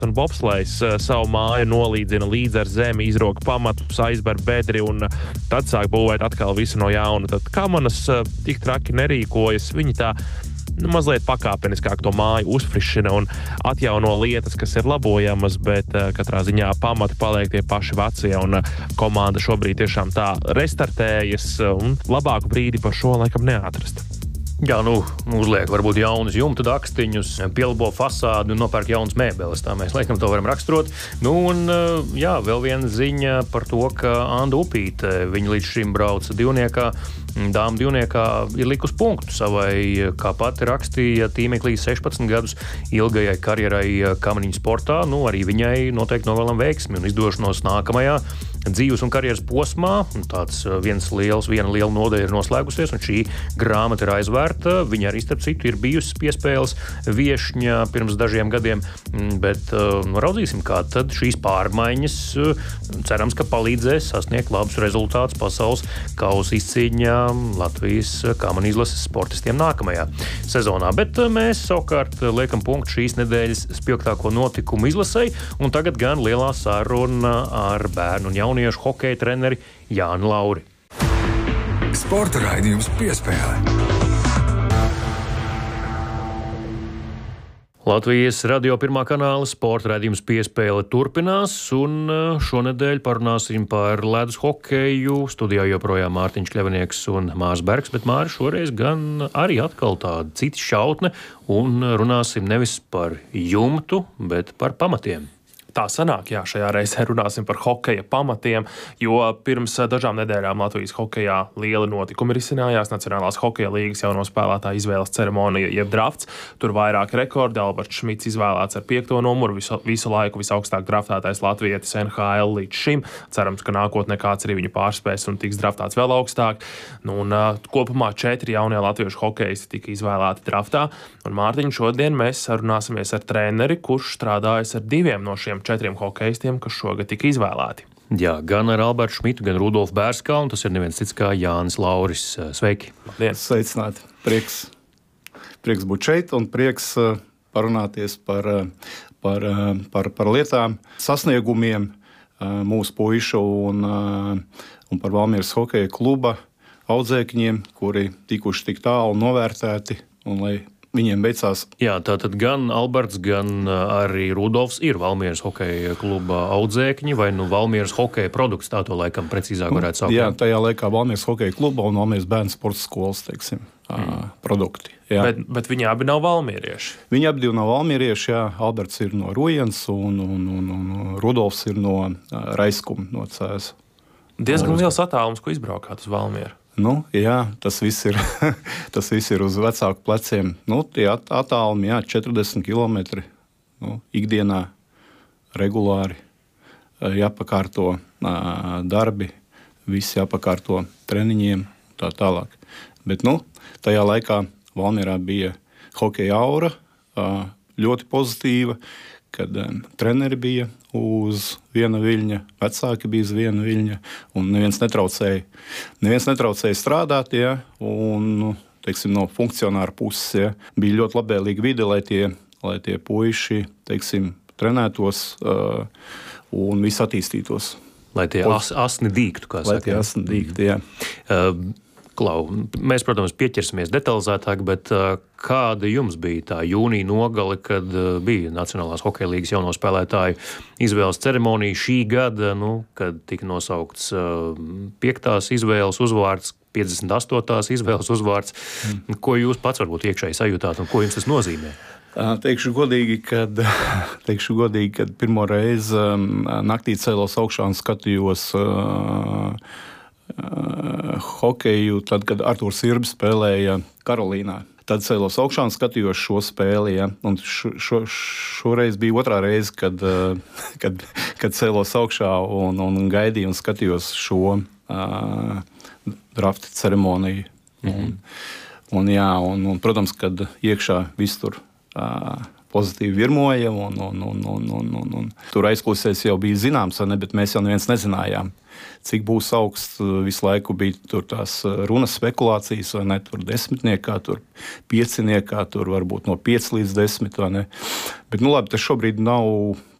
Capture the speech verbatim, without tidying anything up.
un bobslejs savu māju nolīdzina līdz ar zemi, izroka pamatus, aizber bedri un tad sāk būvēt atkal visu no jauna. Tad Kamanas tik traki nerīkojas, viņi tā nu, mazliet pakāpeniskāk to māju uzfrišina un atjauno lietas, kas ir labojamas, bet uh, katrā ziņā pamati paliek tie paši vecie un uh, komanda šobrīd tiešām tā restartējas uh, un labāku brīdi par šo laikam neatrast. Jā, nu, uzliek varbūt jaunus jumtu dakstiņus, pielabo fasādi un nopērk jaunas mēbeles. Tā mēs laikam to varam raksturot. Nu, un jā, vēl viena ziņa par to, ka Anda Upīte, viņa līdz šim brauca divniekā, dāmu divniekā ir likus punktu savai, kā pati rakstīja, tīmeklī sešpadsmit gadus ilgajai karjerai kamaniņu sportā. Nu, arī viņai noteikti novēlam veiksmi un izdošanos nākamajā dzīves un karjeras posmā. Un tāds viens liels, viena liela nodaļa ir noslēgusies, un šī grāmata ir aizvērta. Viņa arī, starp citu, ir bijusi piespēles viešņa pirms dažiem gadiem, bet nu, raudzīsim, kā tad šīs pārmaiņas cerams, ka palīdzēs sasniegt labus rezultātus pasaules kausa izcīņā Latvijas kamanu izlases sportistiem nākamajā sezonā. Bet mēs savukārt liekam punktu šīs nedēļas spilgtāko notikumu izlasei, un tagad gan lielā saruna ar bērnu un jauniešu hokeja treneri Jāni Lauri. Sporta raidījums Piespēle. Latvijas radio pirmā kanāla sporta raidījums Piespēle turpinās, un šonedēļ parunāsim par ledus hokeju. Studijā joprojām Mārtiņš Kļavinieks un Mārs Bergs, bet Māri šoreiz gan arī atkal tāda cita šautne, un runāsim nevis par jumtu, bet par pamatiem. Tā sanāk, jā, šajā reizē runāsim par hokeja pamatiem, jo pirms dažām nedēļām Latvijas hokejā lieli notikumi risinājās. Nacionālās hokeja līgas jauno spēlētāju izvēles ceremonija, jeb drafts. Tur vairāk rekordi. Alberts Šmits izvēlēts ar piekto numuru, visu, visu laiku visaugstāk draftētais latvietis N H L līdz šim. Cerams, ka nākotnē kāds arī viņu pārspēs un tiks draftēts vēl augstāk. Nu, un, uh, kopumā četri jaunie latviešu hokejisti tika izvēlēti draftā. Un Mārtiņ, šodien mēs sarunāsimies ar treneri, kurš strādājas ar diviem no šiem četriem hokejistiem, kas šogad tika izvēlēti. Jā, gan ar Albertu Šmitu, gan Rudolfu Bērskalnu, un tas ir neviens cits kā Jānis Lauris. Sveiki! Labdien! Sveicināti! Prieks, prieks būt šeit un prieks parunāties par, par, par, par lietām, sasniegumiem mūsu puišu un, un par Valmieras hokeja kluba audzēkņiem, kuri tikuši tik tālu novērtēti un lai viņiem beidzās. Jā, tātad gan Alberts, gan arī Rudolfs ir Valmieras hokeja kluba audzēkņi, vai nu Valmieras hokeja produkts, tā to laikam precīzāk varētu saukt. Jā, tajā laikā Valmieras hokeja kluba un Valmieras bērnu sporta skolas, teiksim, mm. produkti. Jā. Bet, bet viņi abi nav valmierieši. Viņi abi divi nav valmierieši, jā. Alberts ir no Rujens un, un, un, un Rudolfs ir no Raiskuma, no Cēs. Diezgan liels attālums, ko izbraukāt uz Valmieru. Nu, jā, tas viss ir, tas viss ir uz vecāku pleciem. Nu, tie attālumi, jā, četrdesmit kilometri nu, ikdienā regulāri jāpakārto darbi, visi jāpakārto treniņiem, tā tālāk. Bet, nu, tajā laikā Valmierā bija hokeja aura, ļoti pozitīva, kad treneri bija uz viena viļņa, vecāki bija uz viena viļņa, un neviens netraucēja, neviens netraucēja strādāt, ja, un, teiksim, no funkcionāra puses, ja, bija ļoti labvēlīga vide, lai tie, lai tie puiši, teiksim, trenētos uh, un viss attīstītos. Lai tie as, asni dīgtu, kā lai saka. Lai tie asni dīgtu, jā. Uh, Klau, mēs, protams, pieķersimies detalizētāk, bet uh, kāda jums bija tā jūnija nogale, kad uh, bija Nacionālās hokeja līgas jauno spēlētāju izvēles ceremonija šī gada, nu, kad tika nosaukts uh, piektās izvēles uzvārds, piecdesmit astotās izvēles uzvārds. Mm. Ko jūs pats varbūt iekšēji sajūtāt un ko jums tas nozīmē? Teikšu godīgi, kad, teikšu godīgi, kad pirmo reizi um, naktī cēlos augšā un skatījos uh, Uh, hokeju, tad, kad Artūrs Irbs spēlēja Karolīnā. Tad cēlos augšā un skatījos šo spēli. Ja? Un šo, šo, šoreiz bija otrā reize, kad, uh, kad, kad cēlos augšā un, un gaidīju un skatījos šo uh, drafta ceremoniju. Mm-hmm. Un, un, jā, un, un, protams, kad iekšā viss tur uh, pozitīvi virmoja, un, un, un, un, un, un, un tur aizklausēs jau bija zināms, ne, bet mēs jau neviens nezinājām, cik būs augsts. Visu laiku bija tur tās runas spekulācijas, vai ne, tur desmitniekā, tur pieciniekā, tur varbūt no pieci līdz desmit, vai ne. Bet, nu labi, tas šobrīd nav